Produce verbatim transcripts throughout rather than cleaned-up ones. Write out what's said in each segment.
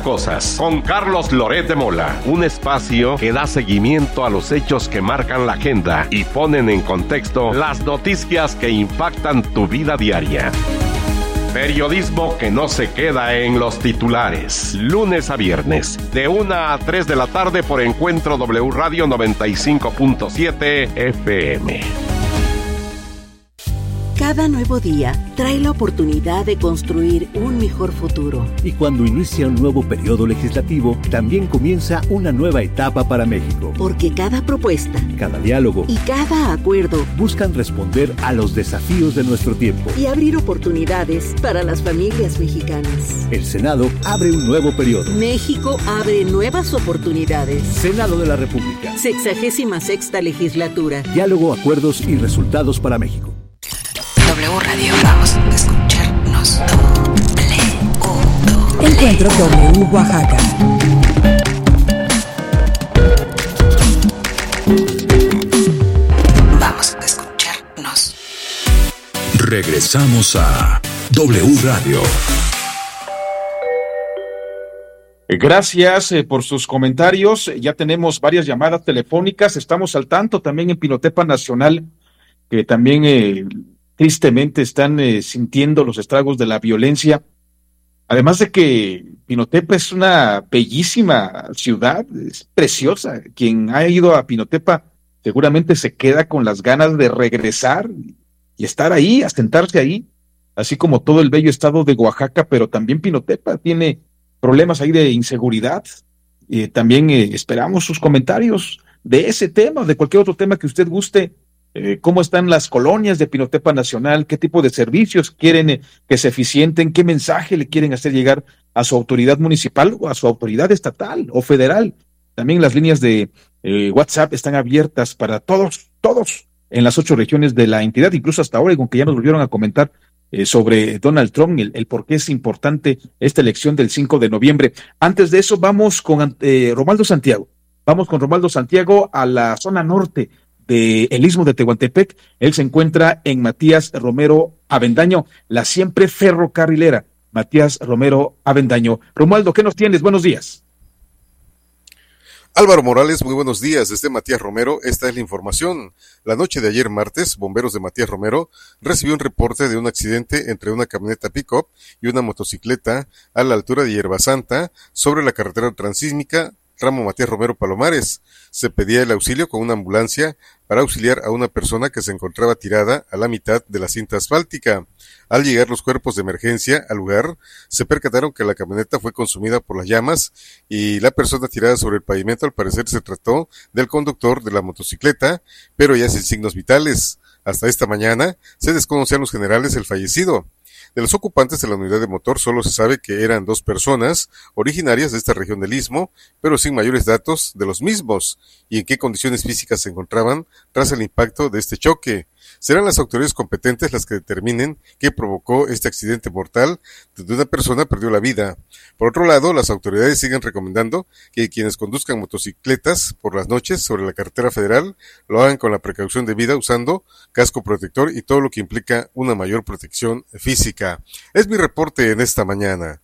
cosas, con Carlos Loret de Mola, un espacio que da seguimiento a los hechos que marcan la agenda y ponen en contexto las noticias que impactan tu vida diaria. Periodismo que no se queda en los titulares. Lunes a viernes, de una a tres de la tarde por Encuentro W Radio noventa y cinco punto siete F M. Cada nuevo día trae la oportunidad de construir un mejor futuro. Y cuando inicia un nuevo periodo legislativo, también comienza una nueva etapa para México. Porque cada propuesta, cada diálogo y cada acuerdo buscan responder a los desafíos de nuestro tiempo y abrir oportunidades para las familias mexicanas. El Senado abre un nuevo periodo. México abre nuevas oportunidades. Senado de la República. Sexagésima sexta legislatura. Diálogo, acuerdos y resultados para México. W Radio, vamos a escucharnos. W. Encuentro W Oaxaca. Vamos a escucharnos. Regresamos a W Radio. Gracias eh, por sus comentarios. Ya tenemos varias llamadas telefónicas. Estamos al tanto también en Pinotepa Nacional, que también eh, tristemente están eh, sintiendo los estragos de la violencia. Además de que Pinotepa es una bellísima ciudad, es preciosa. Quien ha ido a Pinotepa seguramente se queda con las ganas de regresar y estar ahí, asentarse ahí, así como todo el bello estado de Oaxaca, pero también Pinotepa tiene problemas ahí de inseguridad. Eh, también eh, esperamos sus comentarios de ese tema, de cualquier otro tema que usted guste. Eh, ¿Cómo están las colonias de Pinotepa Nacional? ¿Qué tipo de servicios quieren eh, que se eficienten? ¿Qué mensaje le quieren hacer llegar a su autoridad municipal o a su autoridad estatal o federal? También las líneas de eh, WhatsApp están abiertas para todos, todos en las ocho regiones de la entidad, incluso hasta Oregon, que ya nos volvieron a comentar eh, sobre Donald Trump, el, el por qué es importante esta elección del cinco de noviembre. Antes de eso, vamos con eh, Romualdo Santiago. Vamos con Romualdo Santiago a la zona norte de el Istmo de Tehuantepec. Él se encuentra en Matías Romero Avendaño, la siempre ferrocarrilera Matías Romero Avendaño. Romualdo, ¿qué nos tienes? Buenos días. Álvaro Morales, muy buenos días. Desde Matías Romero, esta es la información. La noche de ayer martes, bomberos de Matías Romero recibió un reporte de un accidente entre una camioneta pick-up y una motocicleta a la altura de Hierba Santa, sobre la carretera transísmica tramo Matías Romero Palomares. Se pedía el auxilio con una ambulancia para auxiliar a una persona que se encontraba tirada a la mitad de la cinta asfáltica. Al llegar los cuerpos de emergencia al lugar, se percataron que la camioneta fue consumida por las llamas y la persona tirada sobre el pavimento al parecer se trató del conductor de la motocicleta, pero ya sin signos vitales. Hasta esta mañana se desconocían los generales el fallecido. De los ocupantes de la unidad de motor solo se sabe que eran dos personas originarias de esta región del Istmo, pero sin mayores datos de los mismos y en qué condiciones físicas se encontraban tras el impacto de este choque. Serán las autoridades competentes las que determinen qué provocó este accidente mortal donde una persona perdió la vida. Por otro lado, las autoridades siguen recomendando que quienes conduzcan motocicletas por las noches sobre la carretera federal lo hagan con la precaución debida usando casco protector y todo lo que implica una mayor protección física. Es mi reporte en esta mañana.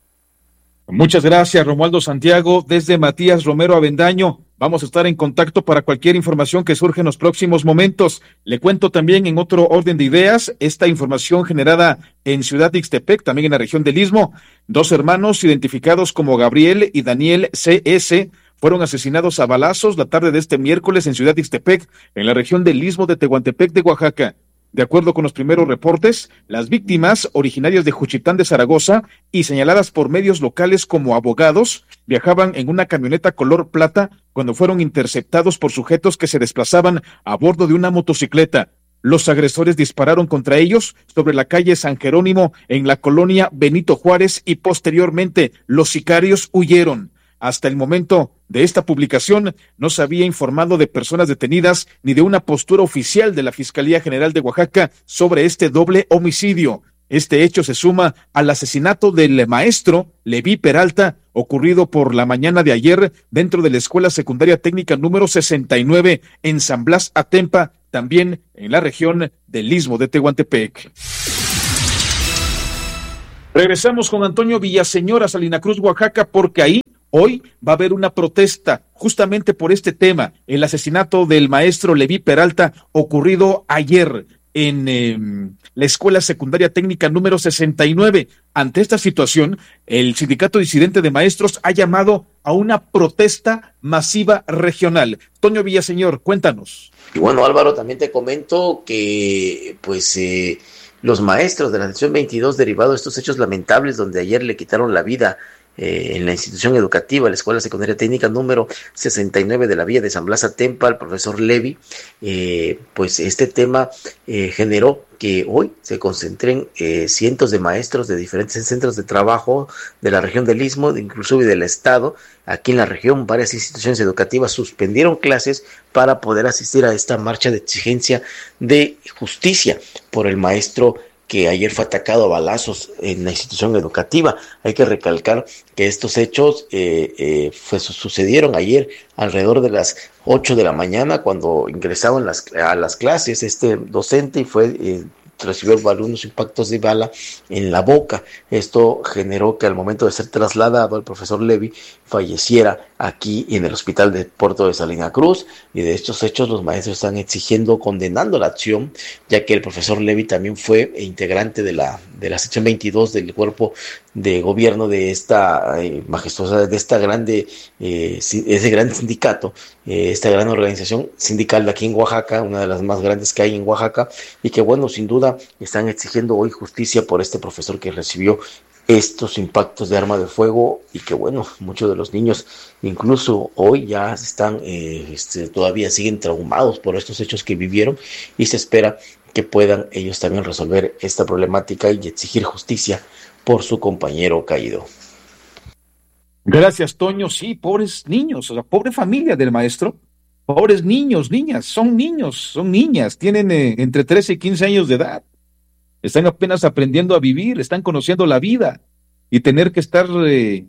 Muchas gracias, Romualdo Santiago, desde Matías Romero Avendaño. Vamos a estar en contacto para cualquier información que surja en los próximos momentos. Le cuento también en otro orden de ideas, esta información generada en Ciudad Ixtepec, también en la región del Istmo. Dos hermanos identificados como Gabriel y Daniel C S fueron asesinados a balazos la tarde de este miércoles en Ciudad Ixtepec, en la región del Istmo de Tehuantepec de Oaxaca. De acuerdo con los primeros reportes, las víctimas, originarias de Juchitán de Zaragoza y señaladas por medios locales como abogados, viajaban en una camioneta color plata cuando fueron interceptados por sujetos que se desplazaban a bordo de una motocicleta. Los agresores dispararon contra ellos sobre la calle San Jerónimo en la colonia Benito Juárez y posteriormente los sicarios huyeron. Hasta el momento de esta publicación no se había informado de personas detenidas ni de una postura oficial de la Fiscalía General de Oaxaca sobre este doble homicidio. Este hecho se suma al asesinato del maestro Leví Peralta, ocurrido por la mañana de ayer dentro de la Escuela Secundaria Técnica número sesenta y nueve en San Blas Atempa, también en la región del Istmo de Tehuantepec. Regresamos con Antonio Villaseñor a Salina Cruz, Oaxaca, porque ahí Hoy va a haber una protesta justamente por este tema, el asesinato del maestro Leví Peralta ocurrido ayer en eh, la Escuela Secundaria Técnica número sesenta y nueve. Ante esta situación, el Sindicato Disidente de Maestros ha llamado a una protesta masiva regional. Toño Villaseñor, cuéntanos. Y bueno, Álvaro, también te comento que pues eh, los maestros de la sección veintidós, derivado de estos hechos lamentables donde ayer le quitaron la vida Eh, en la institución educativa, la Escuela Secundaria Técnica número sesenta y nueve de la Villa de San Blas Atempa, el profesor Leví, eh, pues este tema eh, generó que hoy se concentren eh, cientos de maestros de diferentes centros de trabajo de la región del Istmo, inclusive del estado. Aquí en la región varias instituciones educativas suspendieron clases para poder asistir a esta marcha de exigencia de justicia por el maestro que ayer fue atacado a balazos en la institución educativa. Hay que recalcar que estos hechos eh, eh, fue, sucedieron ayer alrededor de las ocho de la mañana cuando ingresaban las, a las clases este docente y fue eh, recibió algunos impactos de bala en la boca. Esto generó que al momento de ser trasladado el profesor Leví falleciera aquí en el hospital de Puerto de Salina Cruz, y de estos hechos los maestros están exigiendo, condenando la acción, ya que el profesor Leví también fue integrante de la, de la sección veintidós del cuerpo de gobierno de esta eh, majestuosa, de esta grande, eh, ese gran sindicato, eh, esta gran organización sindical de aquí en Oaxaca, una de las más grandes que hay en Oaxaca, y que bueno, sin duda están exigiendo hoy justicia por este profesor que recibió estos impactos de arma de fuego, y que bueno, muchos de los niños incluso hoy ya están eh, este, todavía siguen traumados por estos hechos que vivieron, y se espera que puedan ellos también resolver esta problemática y exigir justicia por su compañero caído. Gracias, Toño. Sí, pobres niños, o sea, pobre familia del maestro, pobres niños, niñas, son niños, son niñas, tienen eh, entre trece y quince años de edad. Están apenas aprendiendo a vivir, están conociendo la vida, y tener que estar eh,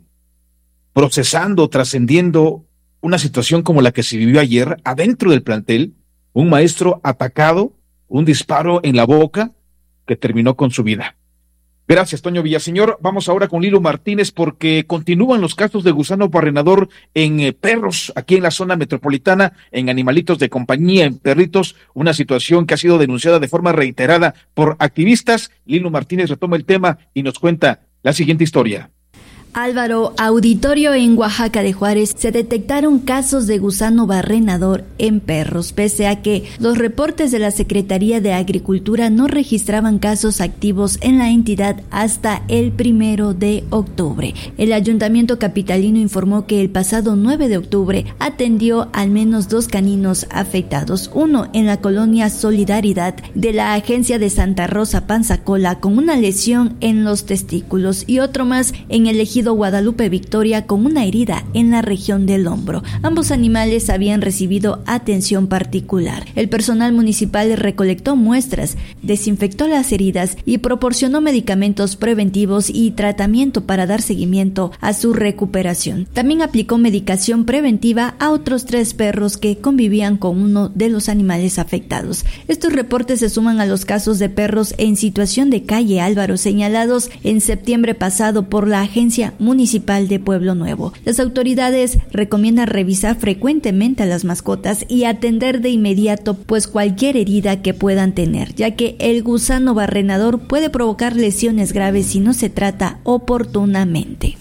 procesando, trascendiendo una situación como la que se vivió ayer adentro del plantel, un maestro atacado, un disparo en la boca que terminó con su vida. Gracias, Toño Villaseñor. Vamos ahora con Lilo Martínez, porque continúan los casos de gusano barrenador en eh, perros aquí en la zona metropolitana, en animalitos de compañía, en perritos, una situación que ha sido denunciada de forma reiterada por activistas. Lilo Martínez retoma el tema y nos cuenta la siguiente historia. Álvaro, auditorio en Oaxaca de Juárez, se detectaron casos de gusano barrenador en perros, pese a que los reportes de la Secretaría de Agricultura no registraban casos activos en la entidad hasta el primero de octubre. El Ayuntamiento capitalino informó que el pasado nueve de octubre atendió al menos dos caninos afectados, uno en la colonia Solidaridad de la Agencia de Santa Rosa Panzacola con una lesión en los testículos y otro más en el ejido Guadalupe Victoria con una herida en la región del hombro. Ambos animales habían recibido atención particular. El personal municipal recolectó muestras, desinfectó las heridas y proporcionó medicamentos preventivos y tratamiento para dar seguimiento a su recuperación. También aplicó medicación preventiva a otros tres perros que convivían con uno de los animales afectados. Estos reportes se suman a los casos de perros en situación de calle, Álvaro, señalados en septiembre pasado por la Agencia Municipal de Pueblo Nuevo. Las autoridades recomiendan revisar frecuentemente a las mascotas y atender de inmediato pues cualquier herida que puedan tener, ya que el gusano barrenador puede provocar lesiones graves si no se trata oportunamente.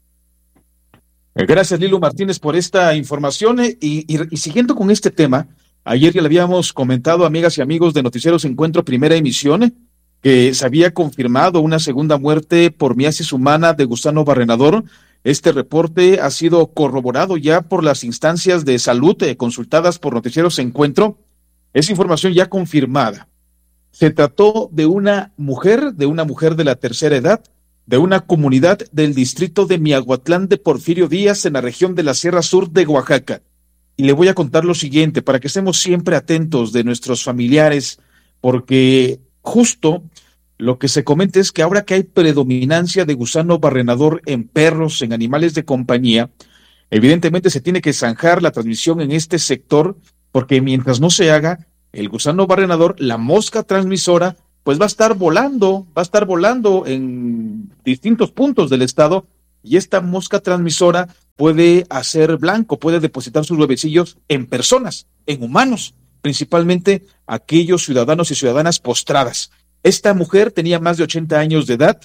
Gracias, Lilo Martínez, por esta información. Y, y, y siguiendo con este tema, ayer ya le habíamos comentado, amigas y amigos de Noticieros Encuentro Primera Emisión, que se había confirmado una segunda muerte por miasis humana de gusano barrenador. Este reporte ha sido corroborado ya por las instancias de salud eh, consultadas por Noticieros Encuentro. Es información ya confirmada. Se trató de una mujer, de una mujer de la tercera edad, de una comunidad del distrito de Miahuatlán de Porfirio Díaz, en la región de la Sierra Sur de Oaxaca. Y le voy a contar lo siguiente, para que estemos siempre atentos de nuestros familiares, porque justo lo que se comenta es que ahora que hay predominancia de gusano barrenador en perros, en animales de compañía, evidentemente se tiene que zanjar la transmisión en este sector, porque mientras no se haga, el gusano barrenador, la mosca transmisora, pues va a estar volando, va a estar volando en distintos puntos del estado, y esta mosca transmisora puede hacer blanco, puede depositar sus huevecillos en personas, en humanos, principalmente aquellos ciudadanos y ciudadanas postradas. Esta mujer tenía más de ochenta años de edad,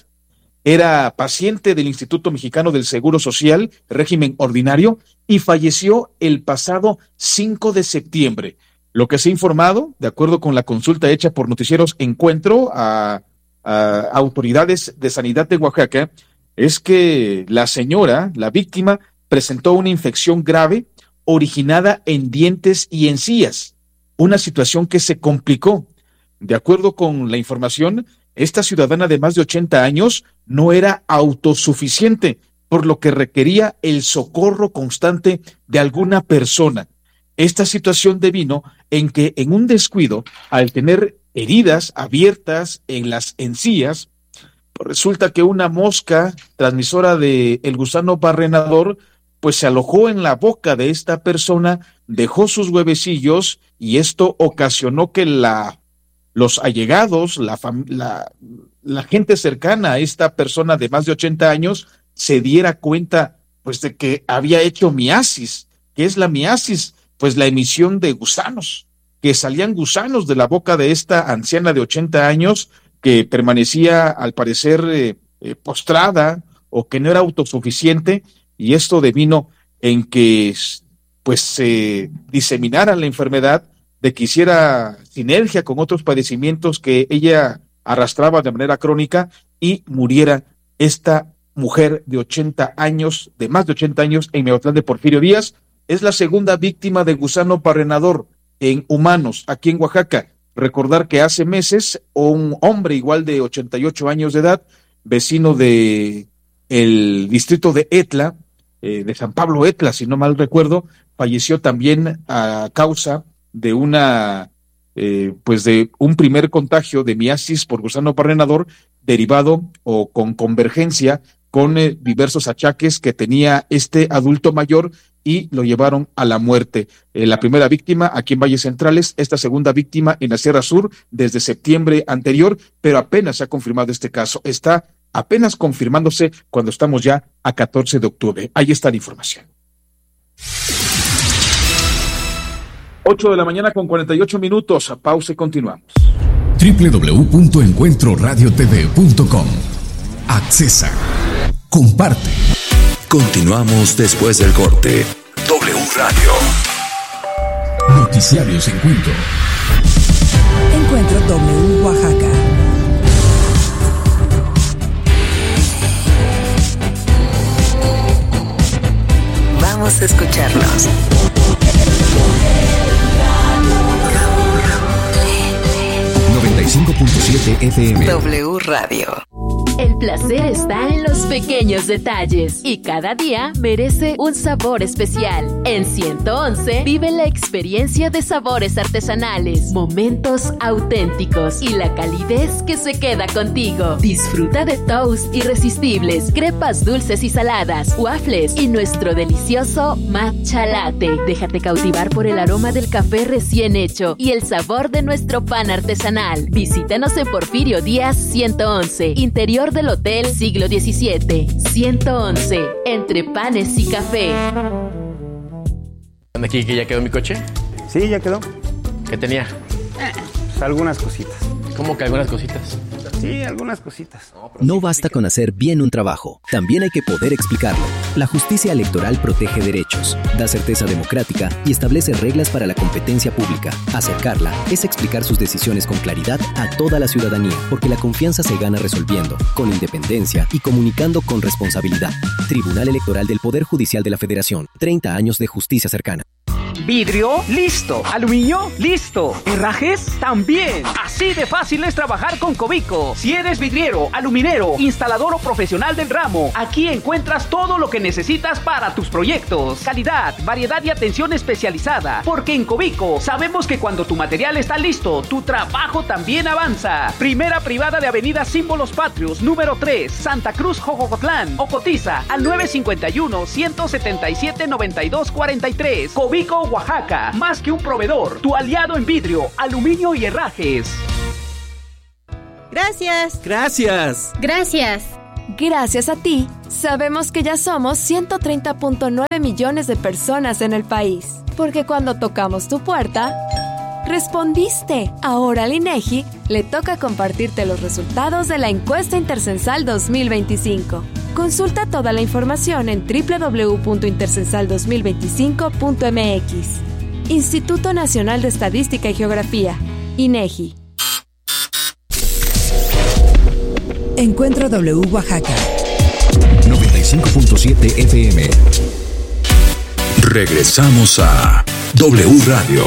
era paciente del Instituto Mexicano del Seguro Social, régimen ordinario, y falleció el pasado cinco de septiembre. Lo que se ha informado, de acuerdo con la consulta hecha por Noticieros Encuentro a, a autoridades de sanidad de Oaxaca, es que la señora, la víctima, presentó una infección grave originada en dientes y encías, una situación que se complicó. De acuerdo con la información, esta ciudadana de más de ochenta años no era autosuficiente, por lo que requería el socorro constante de alguna persona. Esta situación devino en que en un descuido, al tener heridas abiertas en las encías, resulta que una mosca transmisora del gusano barrenador pues se alojó en la boca de esta persona, dejó sus huevecillos y esto ocasionó que la, los allegados, la, la, la gente cercana a esta persona de más de ochenta años se diera cuenta pues de que había hecho miasis. ¿Qué es la miasis? Pues la emisión de gusanos, que salían gusanos de la boca de esta anciana de ochenta años que permanecía al parecer eh, eh, postrada o que no era autosuficiente, y esto devino en que pues se eh, diseminara la enfermedad, de que hiciera sinergia con otros padecimientos que ella arrastraba de manera crónica y muriera esta mujer de ochenta años, de más de ochenta años, en Meotlán de Porfirio Díaz. Es la segunda víctima de gusano barrenador en humanos aquí en Oaxaca. Recordar que hace meses un hombre igual de ochenta y ocho años de edad, vecino de el distrito de Etla, eh, de San Pablo Etla, si no mal recuerdo, falleció también a causa de una, eh, pues de un primer contagio de miasis por gusano barrenador derivado o con convergencia con eh, diversos achaques que tenía este adulto mayor y lo llevaron a la muerte. Eh, la primera víctima aquí en Valles Centrales, esta segunda víctima en la Sierra Sur desde septiembre anterior, pero apenas se ha confirmado este caso. Está apenas confirmándose cuando estamos ya a catorce de octubre. Ahí está la información. ocho de la mañana con cuarenta y ocho minutos. Pausa y continuamos. doble u doble u doble u punto encuentro radio t v punto com. Accesa. Comparte. Continuamos después del corte. W Radio. Noticiarios Encuentro. Encuentro W Oaxaca. Vamos a escucharnos. noventa y cinco punto siete F M. W Radio. El placer está en los pequeños detalles y cada día merece un sabor especial. En ciento once vive la experiencia de sabores artesanales, momentos auténticos y la calidez que se queda contigo. Disfruta de toast irresistibles, crepas dulces y saladas, waffles y nuestro delicioso matcha latte. Déjate cautivar por el aroma del café recién hecho y el sabor de nuestro pan artesanal. Visítanos en Porfirio Díaz ciento once, interior del Hotel Siglo diecisiete. ciento once, entre panes y café. ¿Aquí que ya quedó mi coche? Sí, ya quedó. ¿Qué tenía? Eh, pues algunas cositas. ¿Cómo que algunas cositas? Sí, algunas cositas. No basta con hacer bien un trabajo, también hay que poder explicarlo. La justicia electoral protege derechos, da certeza democrática y establece reglas para la competencia pública. Acercarla es explicar sus decisiones con claridad a toda la ciudadanía, porque la confianza se gana resolviendo, con independencia y comunicando con responsabilidad. Tribunal Electoral del Poder Judicial de la Federación. treinta años de justicia cercana. Vidrio, listo. Aluminio, listo. Herrajes, también. Así de fácil es trabajar con Cobico. Si eres vidriero, aluminero, instalador o profesional del ramo, aquí encuentras todo lo que necesitas para tus proyectos. Calidad, variedad y atención especializada. Porque en Cobico sabemos que cuando tu material está listo, tu trabajo también avanza. Primera privada de Avenida Símbolos Patrios, número tres, Santa Cruz, Jojocotlán. O cotiza al nueve cinco uno, uno siete siete, nueve dos cuatro tres. Cobico, Oaxaca, más que un proveedor, tu aliado en vidrio, aluminio y herrajes. Gracias. Gracias. Gracias. Gracias a ti, sabemos que ya somos ciento treinta punto nueve millones de personas en el país. Porque cuando tocamos tu puerta, respondiste. Ahora al INEGI le toca compartirte los resultados de la encuesta intercensal dos mil veinticinco. Consulta toda la información en doble u doble u doble u punto intercensal dos mil veinticinco punto m x. Instituto Nacional de Estadística y Geografía, INEGI. Encuentro W Oaxaca. noventa y cinco punto siete F M. Regresamos a W Radio.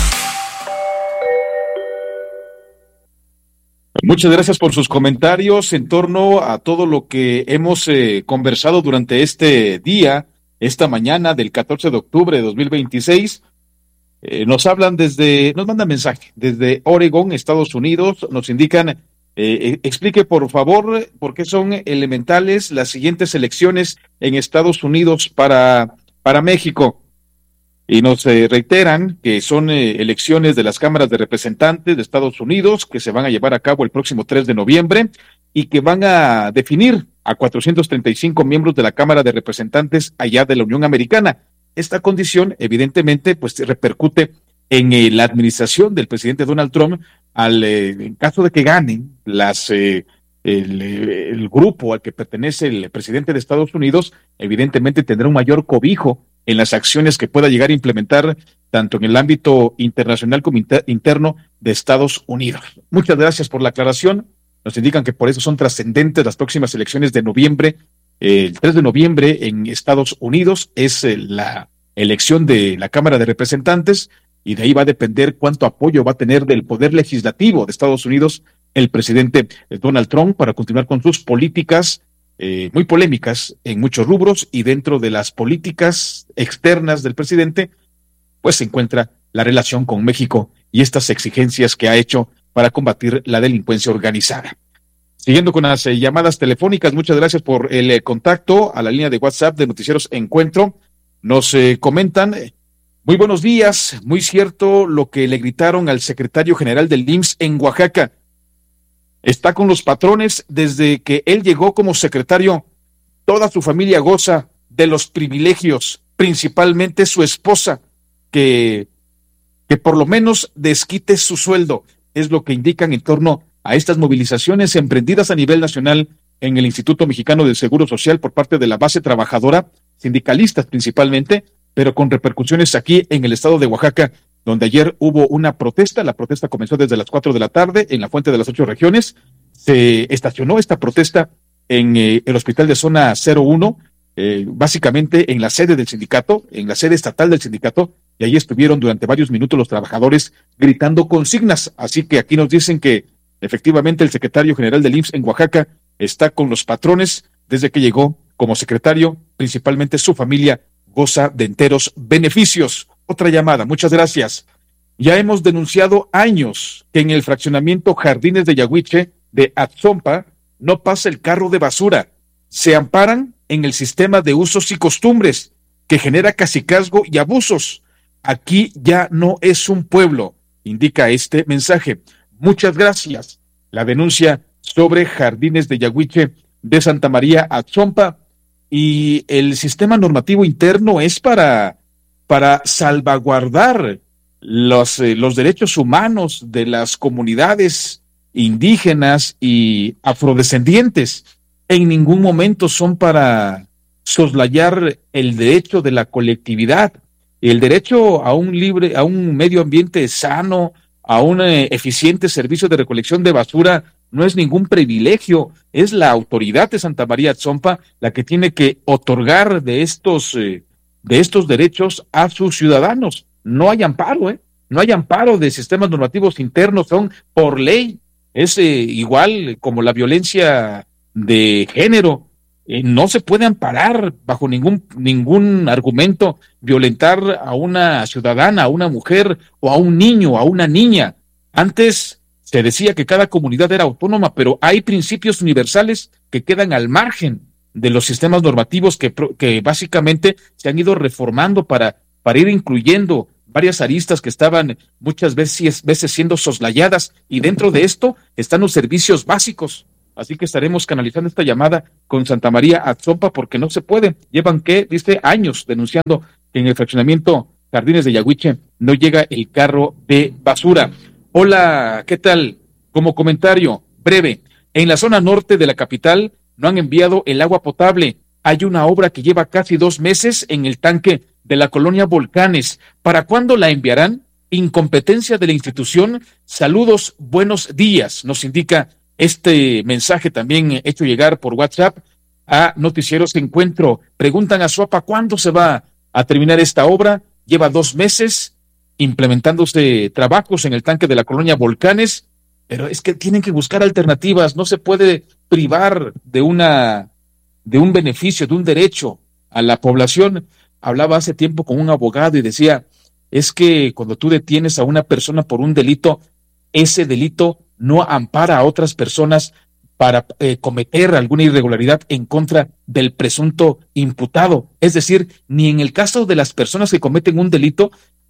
Muchas gracias por sus comentarios en torno a todo lo que hemos eh, conversado durante este día, esta mañana del catorce de octubre de dos mil veintiséis. Eh, nos hablan desde, nos mandan mensaje desde Oregón, Estados Unidos, nos indican, eh, explique por favor por qué son elementales las siguientes elecciones en Estados Unidos para, para México. Y nos eh, reiteran que son eh, elecciones de las cámaras de representantes de Estados Unidos que se van a llevar a cabo el próximo tres de noviembre y que van a definir a cuatrocientos treinta y cinco miembros de la Cámara de Representantes allá de la Unión Americana. Esta condición, evidentemente, pues repercute en eh, la administración del presidente Donald Trump al eh, en caso de que ganen las eh, el, el grupo al que pertenece el presidente de Estados Unidos, evidentemente tendrá un mayor cobijo en las acciones que pueda llegar a implementar tanto en el ámbito internacional como inter- interno de Estados Unidos. Muchas gracias por la aclaración. Nos indican que por eso son trascendentes las próximas elecciones de noviembre. Eh, el tres de noviembre en Estados Unidos es eh, la elección de la Cámara de Representantes y de ahí va a depender cuánto apoyo va a tener del Poder Legislativo de Estados Unidos el presidente Donald Trump para continuar con sus políticas Eh, muy polémicas en muchos rubros, y dentro de las políticas externas del presidente, pues se encuentra la relación con México y estas exigencias que ha hecho para combatir la delincuencia organizada. Siguiendo con las eh, llamadas telefónicas, muchas gracias por el eh, contacto a la línea de WhatsApp de Noticieros Encuentro. Nos eh, comentan, eh, muy buenos días, muy cierto lo que le gritaron al secretario general del I M S S en Oaxaca. Está con los patrones desde que él llegó como secretario. Toda su familia goza de los privilegios, principalmente su esposa, que, que por lo menos desquite su sueldo. Es lo que indican en torno a estas movilizaciones emprendidas a nivel nacional en el Instituto Mexicano del Seguro Social por parte de la base trabajadora, sindicalistas principalmente, pero con repercusiones aquí en el estado de Oaxaca, donde ayer hubo una protesta. La protesta comenzó desde las cuatro de la tarde en la Fuente de las Ocho Regiones. Se estacionó esta protesta en eh, el hospital de zona cero uno, eh, básicamente en la sede del sindicato, en la sede estatal del sindicato, y ahí estuvieron durante varios minutos los trabajadores gritando consignas. Así que aquí nos dicen que efectivamente el secretario general del I M S S en Oaxaca está con los patrones desde que llegó como secretario, principalmente su familia goza de enteros beneficios. Otra llamada, muchas gracias. Ya hemos denunciado años que en el fraccionamiento Jardines de Yaguiche de Atzompa no pasa el carro de basura. Se amparan en el sistema de usos y costumbres que genera cacicazgo y abusos. Aquí ya no es un pueblo, indica este mensaje. Muchas gracias. La denuncia sobre Jardines de Yaguiche de Santa María Atzompa, y el sistema normativo interno es para para salvaguardar los, eh, los derechos humanos de las comunidades indígenas y afrodescendientes. En ningún momento son para soslayar el derecho de la colectividad, el derecho a un libre, a un medio ambiente sano, a un eh, eficiente servicio de recolección de basura. No es ningún privilegio, es la autoridad de Santa María Atzompa la que tiene que otorgar de estos eh, de estos derechos a sus ciudadanos. No hay amparo, ¿eh? No hay amparo de sistemas normativos internos, son por ley. Es eh, igual como la violencia de género. Eh, no se puede amparar bajo ningún, ningún argumento violentar a una ciudadana, a una mujer o a un niño, a una niña. Antes se decía que cada comunidad era autónoma, pero hay principios universales que quedan al margen de los sistemas normativos que, que básicamente se han ido reformando para, para ir incluyendo varias aristas que estaban muchas veces, veces siendo soslayadas, y dentro de esto están los servicios básicos. Así que estaremos canalizando esta llamada con Santa María Atzompa porque no se puede. Llevan, ¿qué? Dice, años denunciando que en el fraccionamiento Jardines de Yaguiche no llega el carro de basura. Hola, ¿qué tal? Como comentario breve, en la zona norte de la capital no han enviado el agua potable. Hay una obra que lleva casi dos meses en el tanque de la colonia Volcanes. ¿Para cuándo la enviarán? Incompetencia de la institución. Saludos, buenos días. Nos indica este mensaje también hecho llegar por WhatsApp a Noticieros Encuentro. Preguntan a Suapa cuándo se va a terminar esta obra. Lleva dos meses implementándose trabajos en el tanque de la colonia Volcanes, pero es que tienen que buscar alternativas. No se puede privar de una de un beneficio, de un derecho a la población. Hablaba hace tiempo con un abogado y decía, es que cuando tú detienes a una persona por un delito, ese delito no ampara a otras personas para eh, cometer alguna irregularidad en contra del presunto imputado. Es decir, ni en el caso de las personas que cometen un delito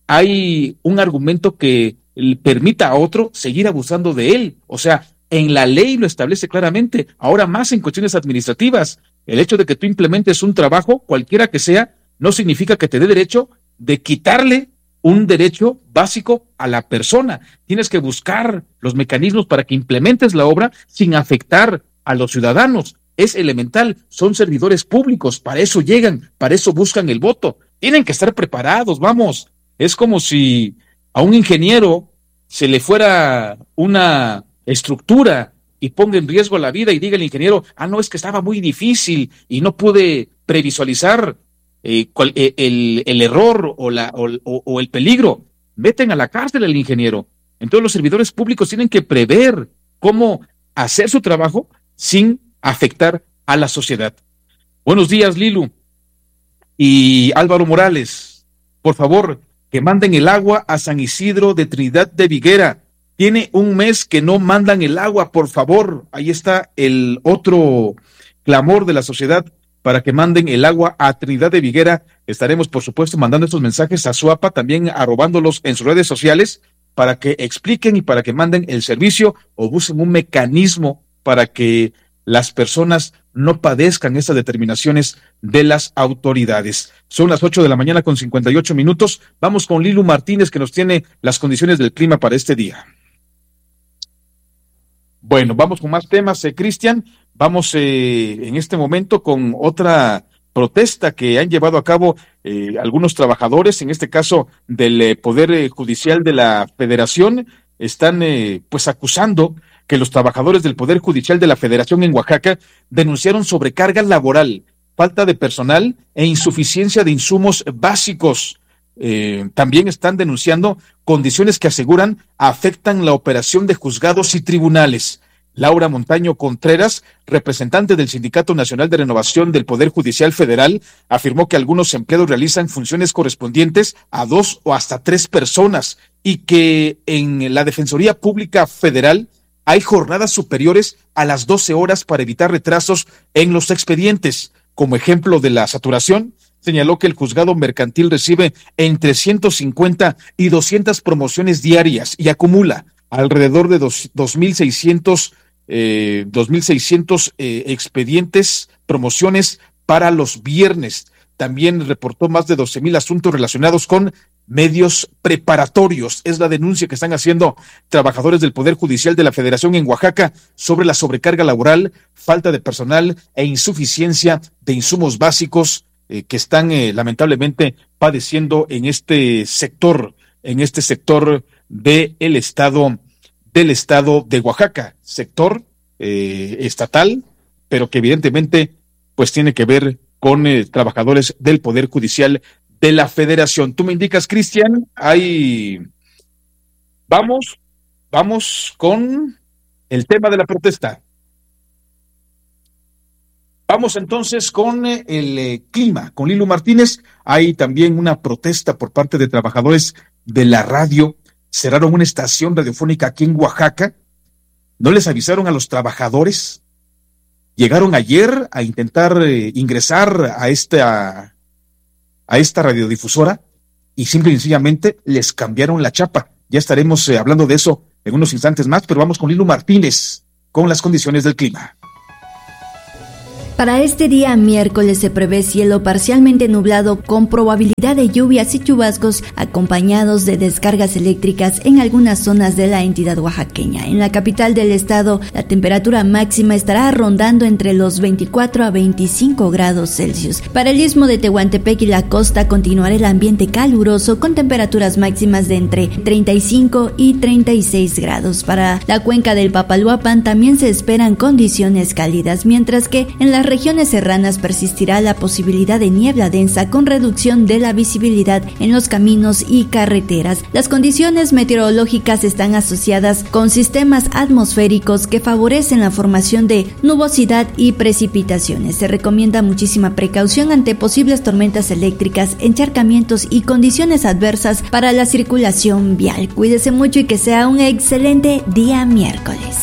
hay un argumento que permita a otro seguir abusando de él. O sea, en la ley lo establece claramente, ahora más en cuestiones administrativas. El hecho de que tú implementes un trabajo, cualquiera que sea, no significa que te dé derecho de quitarle un derecho básico a la persona. Tienes que buscar los mecanismos para que implementes la obra sin afectar a los ciudadanos. Es elemental, son servidores públicos, para eso llegan, para eso buscan el voto. Tienen que estar preparados, vamos. Es como si a un ingeniero se le fuera una estructura y ponga en riesgo la vida y diga el ingeniero, ah, no, es que estaba muy difícil y no pude previsualizar Eh, cual, eh, el, el error o, la, o, o el peligro. Meten a la cárcel al ingeniero. Entonces los servidores públicos tienen que prever cómo hacer su trabajo sin afectar a la sociedad. Buenos días, Lilu y Álvaro Morales. Por favor, que manden el agua a San Isidro de Trinidad de Viguera. Tiene un mes que no mandan el agua, por favor. Ahí está el otro clamor de la sociedad para que manden el agua a Trinidad de Viguera. Estaremos, por supuesto, mandando estos mensajes a Suapa, también arrobándolos en sus redes sociales, para que expliquen y para que manden el servicio o busquen un mecanismo para que las personas no padezcan estas determinaciones de las autoridades. Son las ocho de la mañana con cincuenta y ocho minutos. Vamos con Lilu Martínez, que nos tiene las condiciones del clima para este día. Bueno, vamos con más temas, eh, Cristian. Vamos eh, en este momento con otra protesta que han llevado a cabo eh, algunos trabajadores, en este caso del eh, Poder eh, Judicial de la Federación. Están eh, pues acusando que los trabajadores del Poder Judicial de la Federación en Oaxaca denunciaron sobrecarga laboral, falta de personal e insuficiencia de insumos básicos. Eh, también están denunciando condiciones que aseguran afectan la operación de juzgados y tribunales. Laura Montaño Contreras, representante del Sindicato Nacional de Renovación del Poder Judicial Federal, afirmó que algunos empleados realizan funciones correspondientes a dos o hasta tres personas y que en la Defensoría Pública Federal hay jornadas superiores a las doce horas para evitar retrasos en los expedientes. Como ejemplo de la saturación, señaló que el juzgado mercantil recibe entre ciento cincuenta y doscientas promociones diarias y acumula alrededor de dos mil seiscientos Eh, dos mil seiscientos eh, expedientes, promociones para los viernes. También reportó más de doce mil asuntos relacionados con medios preparatorios. Es la denuncia que están haciendo trabajadores del Poder Judicial de la Federación en Oaxaca sobre la sobrecarga laboral, falta de personal e insuficiencia de insumos básicos eh, que están eh, lamentablemente padeciendo en este sector, en este sector del estado del estado de Oaxaca, sector eh, estatal, pero que evidentemente pues tiene que ver con eh, trabajadores del Poder Judicial de la Federación. Tú me indicas, Cristian, hay... Vamos, vamos con el tema de la protesta. Vamos entonces con eh, el eh, clima, con Lilu Martínez. Hay también una protesta por parte de trabajadores de la radio. Cerraron una estación radiofónica aquí en Oaxaca. ¿No les avisaron a los trabajadores? Llegaron ayer a intentar eh, ingresar a esta, a esta radiodifusora y simple y sencillamente les cambiaron la chapa. Ya estaremos eh, hablando de eso en unos instantes más, pero vamos con Lilu Martínez. con las condiciones del clima. Para este día miércoles se prevé cielo parcialmente nublado con probabilidad de lluvias y chubascos acompañados de descargas eléctricas en algunas zonas de la entidad oaxaqueña. En la capital del estado, la temperatura máxima estará rondando entre los veinticuatro a veinticinco grados Celsius. Para el istmo de Tehuantepec y la costa continuará el ambiente caluroso con temperaturas máximas de entre treinta y cinco y treinta y seis grados. Para la cuenca del Papaloapan también se esperan condiciones cálidas, mientras que en la regiones serranas persistirá la posibilidad de niebla densa con reducción de la visibilidad en los caminos y carreteras. Las condiciones meteorológicas están asociadas con sistemas atmosféricos que favorecen la formación de nubosidad y precipitaciones. Se recomienda muchísima precaución ante posibles tormentas eléctricas, encharcamientos y condiciones adversas para la circulación vial. Cuídese mucho y que sea un excelente día miércoles.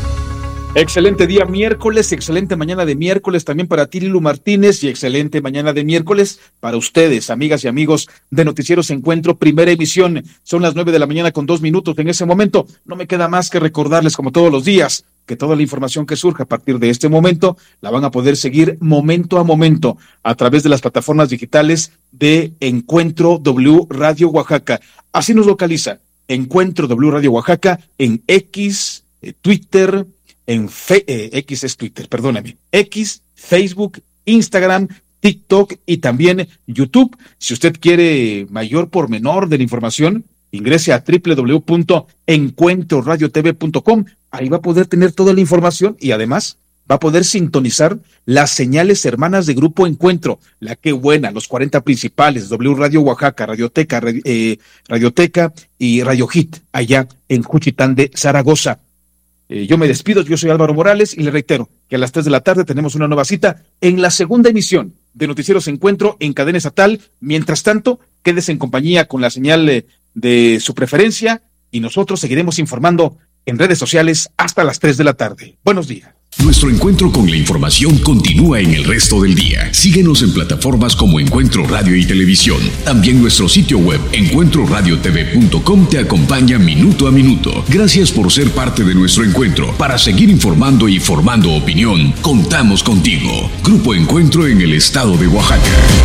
Excelente día miércoles, excelente mañana de miércoles también para ti, Lilu Martínez, y excelente mañana de miércoles para ustedes, amigas y amigos de Noticieros Encuentro, primera emisión. Son las nueve de la mañana con dos minutos en ese momento. No me queda más que recordarles, como todos los días, que toda la información que surja a partir de este momento la van a poder seguir momento a momento a través de las plataformas digitales de Encuentro W Radio Oaxaca. Así nos localiza, Encuentro W Radio Oaxaca en X, eh, Twitter, en fe, eh, X es Twitter, perdóname, X, Facebook, Instagram, TikTok y también YouTube. Si usted quiere mayor pormenor de la información, ingrese a doble u doble u doble u punto encuentro radio t v punto com. Ahí va a poder tener toda la información y además va a poder sintonizar las señales hermanas de Grupo Encuentro, La Qué Buena, los cuarenta principales, W Radio Oaxaca, Radioteca, eh, Radioteca y Radio Hit, allá en Juchitán de Zaragoza. Eh, yo me despido, yo soy Álvaro Morales y le reitero que a las tres de la tarde tenemos una nueva cita en la segunda emisión de Noticieros Encuentro en cadena estatal. Mientras tanto, quédese en compañía con la señal de, de su preferencia y nosotros seguiremos informando en redes sociales hasta las tres de la tarde. Buenos días. Nuestro encuentro con la información continúa en el resto del día. Síguenos en plataformas como Encuentro Radio y Televisión. También nuestro sitio web encuentro radio t v punto com te acompaña minuto a minuto. Gracias por ser parte de nuestro encuentro. Para seguir informando y formando opinión, contamos contigo. Grupo Encuentro en el estado de Oaxaca.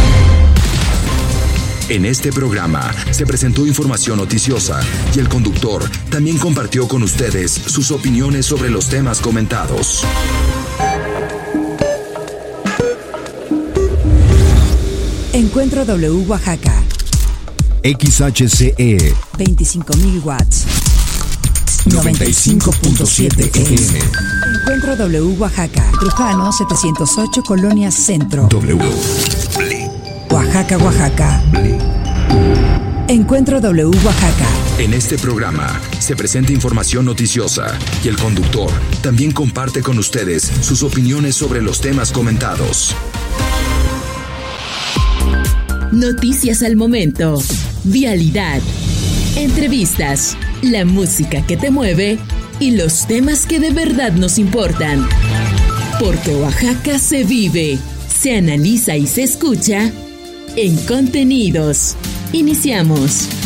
En este programa se presentó información noticiosa y el conductor también compartió con ustedes sus opiniones sobre los temas comentados. Encuentro W Oaxaca. X H C E. veinticinco mil watts. noventa y cinco punto siete F M. Encuentro W Oaxaca. Trujano setecientos ocho, Colonia Centro. W. Oaxaca, Oaxaca. Encuentro W Oaxaca. En este programa se presenta información noticiosa y el conductor también comparte con ustedes sus opiniones sobre los temas comentados. Noticias al momento, vialidad, entrevistas, la música que te mueve y los temas que de verdad nos importan. Porque Oaxaca se vive, se analiza y se escucha en Contenidos. Iniciamos.